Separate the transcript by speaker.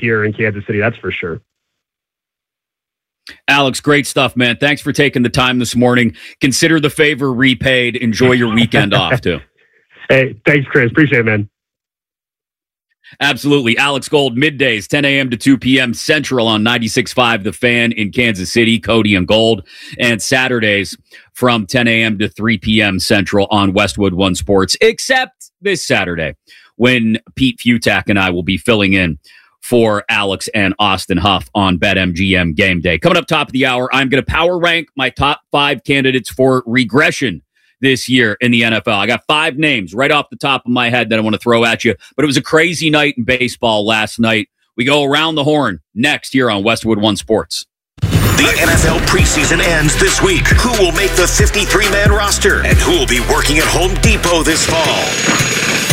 Speaker 1: here in Kansas City. That's for sure.
Speaker 2: Alex, great stuff, man. Thanks for taking the time this morning. Consider the favor repaid. Enjoy your weekend off, too.
Speaker 1: Hey, thanks, Chris. Appreciate it, man.
Speaker 2: Absolutely. Alex Gold, middays, 10 a.m. to 2 p.m. Central on 96.5 The Fan in Kansas City, Cody and Gold. And Saturdays from 10 a.m. to 3 p.m. Central on Westwood One Sports, except this Saturday when Pete Futak and I will be filling in for Alex and Austin Huff on BetMGM Game Day. Coming up top of the hour, I'm going to power rank my top 5 candidates for regression this year in the NFL. I got 5 names right off the top of my head that I want to throw at you, but it was a crazy night in baseball last night. We go around the horn next here on Westwood One Sports.
Speaker 3: The NFL preseason ends this week. Who will make the 53-man roster? And who will be working at Home Depot this fall?